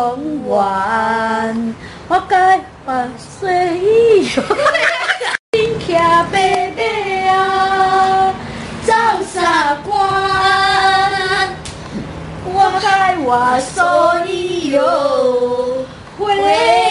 永远，我该把岁月骑白马啊，走沙关，我该我所有回。